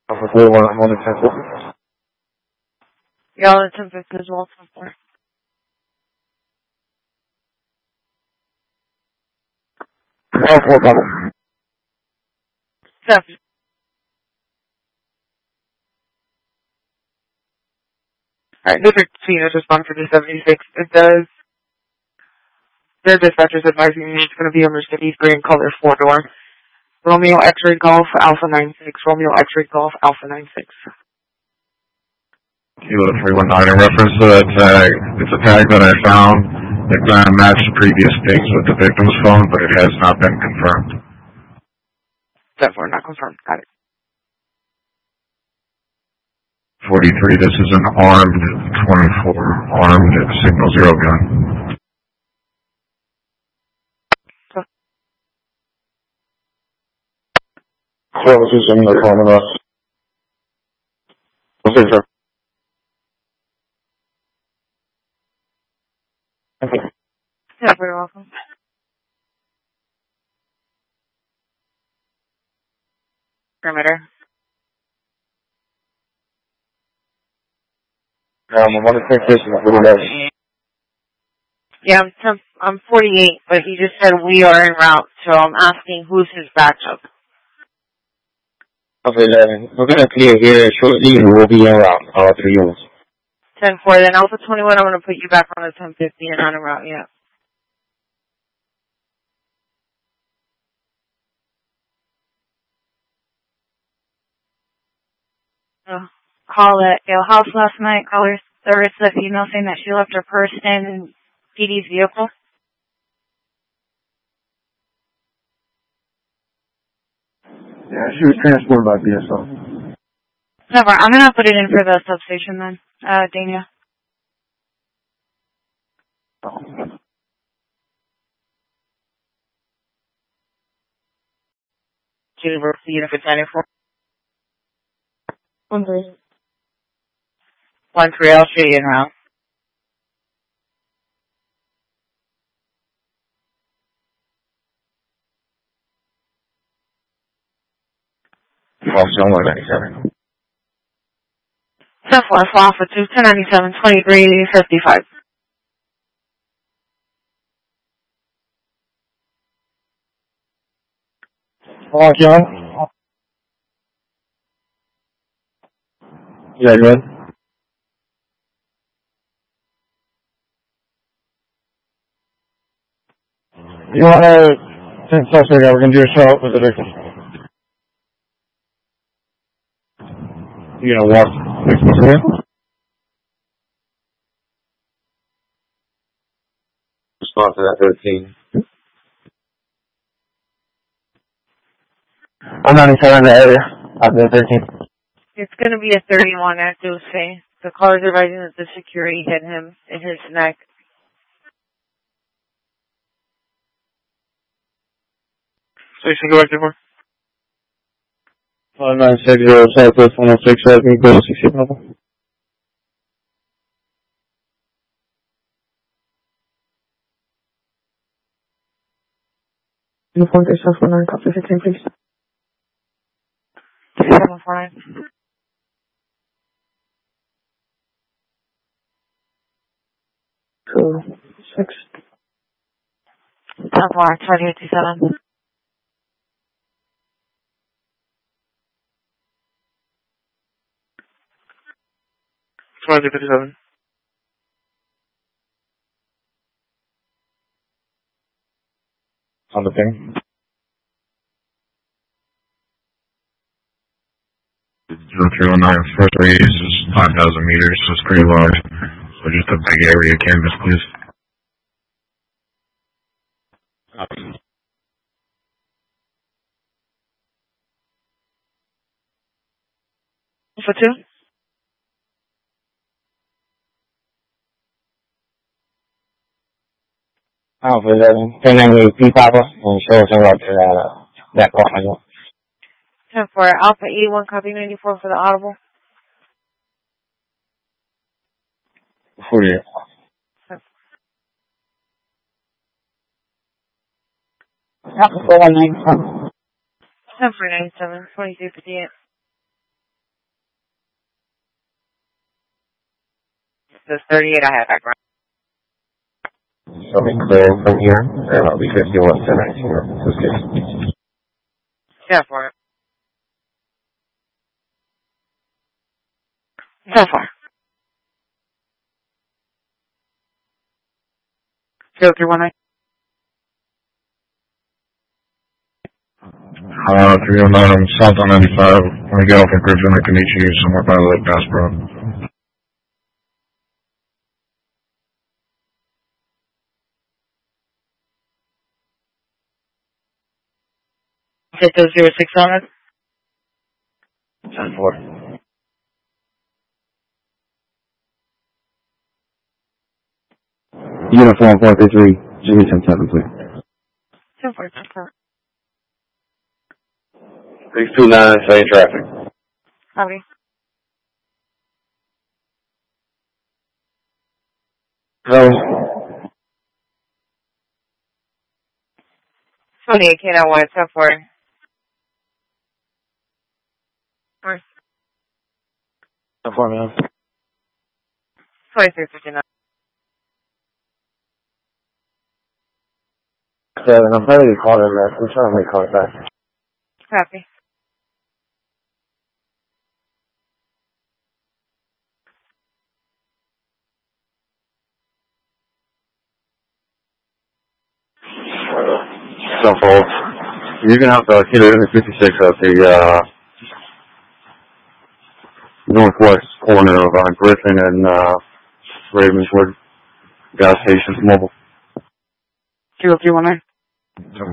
Alpha 41, I'm on the 10-4. Yeah, on the 10-5 as well, 10-4. Alpha 4, Papa. 7. Alright, District C is responding for the 76. It does. Their dispatcher's advising me it's going to be a Mercedes green color 4-door. Romeo X-Ray Golf Alpha 96. Romeo X-Ray Golf Alpha 96. Kilo 319 in reference to that tag. It's a tag that I found that kind of matched previous things with the victim's phone, but it has not been confirmed. 10-4, not confirmed. Got it. 43, this is an armed 24, armed signal 0 gun. Close is in the corner of us. Okay, sir. Okay. Yeah, very welcome. Perimeter. I'm on the 10-5. Yeah, I'm 48, but he just said we are en route, so I'm asking who's his backup. Okay, 11. We're going to clear here shortly and we'll be en route, all 3 units. 10-4, then Alpha 21, I'm going to put you back on the 10-50 and not en route yet. Call at Yale House last night. Caller service a female saying that she left her purse in PD's vehicle. Yeah, she was transported by BSO. Never. I'm gonna put it in for the substation then, Dania. University Unit 94. 1-3. 1-3, I'll show you en route. Officer 197. 10-4, Alpha 2, 1097, 2355. Hello, John. Yeah, good. You want to, since we're going to do a show with the victim. You going to walk next to him? Respond to that 13. 197 in the area, after 13. It's going to be a 31 at Dulce. The caller's advising that the security hit him in his neck. So you should go back to 4. 5960 Southwest 1067, go to 60 level. Uniform 3749, copy 15, please. 3749. 2, 6. 10-4, 2827. 2057. On the thing. 0319, first radius is 5,000 meters, so it's pretty large. So just a big area canvas, please. For 2? Alpha 11, 1098 P Papa, and show us right to that car. 10-4, Alpha 81, copy 94 for the audible. 48. Alpha 419. 10-497, 2358. this 38, I have background. So be clear from here, and I'll be 51 to 19. This case. Yeah, for it. So far. 0319. 309 South on 95. When I get off at Griffin, I can meet you somewhere by Lake Bass Pro. Hit those 06 on us. 10-4. Uniform 433, Jimmy 10-7, please. 10-4, 10-4. 629, same traffic. Copy. Hello. 28, K91, 10-4. 10-4, man. 2359. 7, I'm planning to call them, man. I'm trying to make contact. Copy. So, folks, you're going to have to hit it in the 56 at the northwest corner of Griffin and Ravenswood gas stations, mobile. 0319.